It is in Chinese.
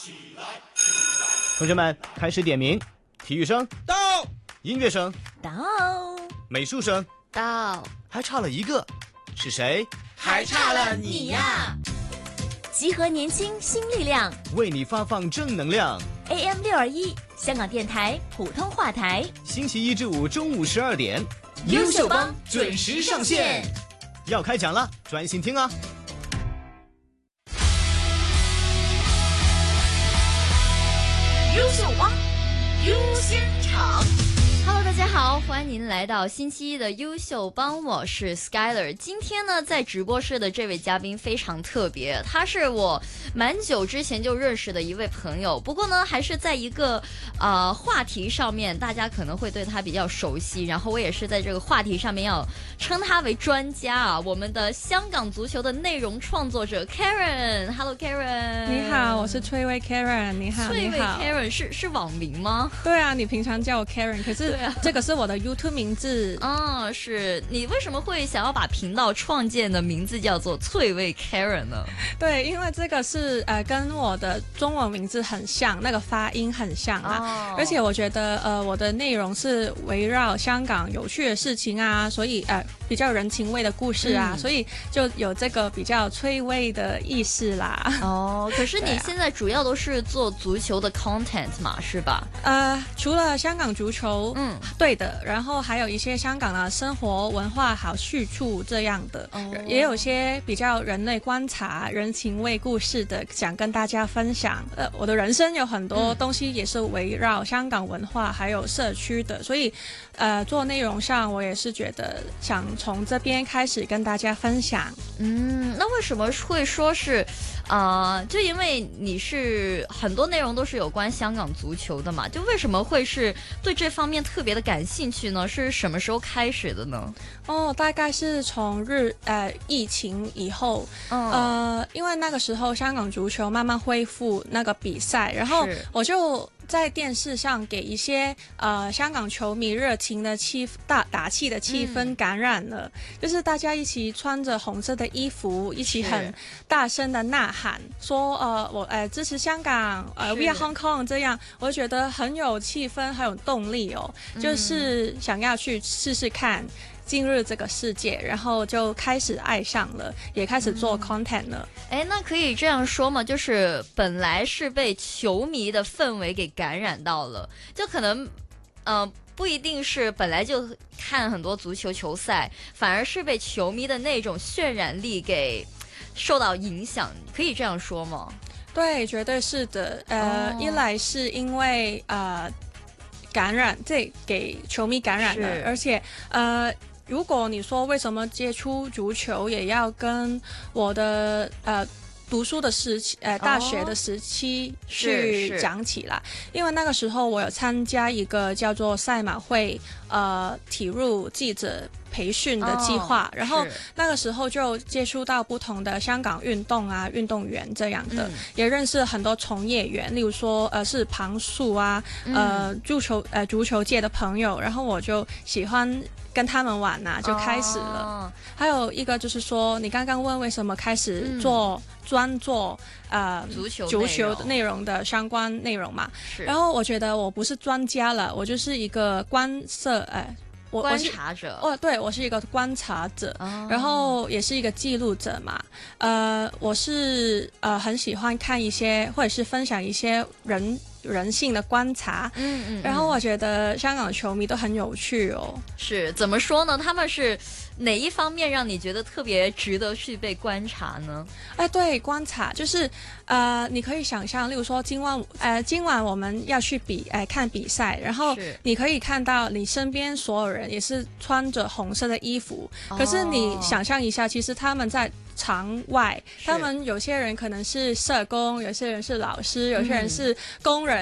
同学们开始点名，体育生到， 音乐生到， 美术生到， 还差了一个，是谁？ 还差了你呀！ 集合年轻新力量， 为你发放正能量。 AM621香港电台普通话台， 星期一至五中午12点， 优秀帮准时上线。要开讲了，专心听啊！ 优秀帮优先场。Hello， 大家好，欢迎您来到星期一的优秀帮，我是 Skyler。今天呢，在直播室的这位嘉宾非常特别，他是我蛮久之前就认识的一位朋友，不过呢，还是在一个话题上面，大家可能会对他比较熟悉。然后我也是在这个话题上面要称他为专家啊，我们的香港足球的内容创作者 Karen。Hello Karen， 你好，我是翠微 Karen。你好， 翠微你好 Karen 是网名吗？ 对啊，你平常叫我 Karen， 可是这个是我的 YouTube 名字。 是你为什么会想要把频道创建的名字叫做翠微 Karen 呢？ 对，因为这个是跟我的中文名字很像，那个发音很像啊。而且我觉得我的内容是围绕香港有趣的事情啊，所以比较人情味的故事啊，所以就有这个比较催味的意思啦。 可是你现在主要都是做足球的 content 嘛，是吧？ 除了香港足球，对的，然后还有一些香港的生活文化好去处这样的，也有些比较人类观察、人情味故事的，想跟大家分享。我的人生有很多东西也是围绕香港文化还有社区的，所以做内容上我也是觉得想从这边开始跟大家分享。 那为什么会说是就因为你是很多内容都是有关香港足球的嘛，就为什么会是对这方面特别的感兴趣呢？是什么时候开始的呢？ 大概是从疫情以后，因为那个时候香港足球慢慢恢复那个比赛，然后我就在电视上给一些香港球迷热情的打气的气氛感染了，就是大家一起穿着红色的衣服，一起很大声的呐喊，说我支持香港，We are Hong Kong， 这样我觉得很有气氛，很有动力哦，就是想要去试试看进入这个世界，然后就开始爱上了，也开始做 content 了。 那可以这样说吗？就是本来是被球迷的氛围给感染到了，就可能不一定是本来就看很多足球球赛，反而是被球迷的那种渲染力给受到影响，可以这样说吗？ 对，绝对是的。一来是因为感染，这给球迷感染了，而且如果你说为什么接触足球，也要跟我的读书的时期，大学的时期去讲起啦。因为那个时候我有参加一个叫做赛马会体育记者培训的计划，然后那个时候就接触到不同的香港运动啊、运动员这样的，也认识很多从业员，例如说是旁述啊，足球界的朋友，然后我就喜欢跟他们玩啊，就开始了。还有一个就是说，你刚刚问为什么开始专做足球内容的相关内容嘛，然后我觉得我不是专家了，我就是一个观察者。对，我是一个观察者，然后也是一个记录者嘛。我是很喜欢看一些或者是分享一些人性的观察，然后我觉得香港的球迷都很有趣哦。 是怎么说呢？他们是哪一方面让你觉得特别值得去被观察呢？ 对，观察就是你可以想象，例如说今晚我们要去看比赛，然后你可以看到你身边所有人也是穿着红色的衣服，可是你想象一下，其实他们在场外，他们有些人可能是社工，有些人是老师，有些人是工人。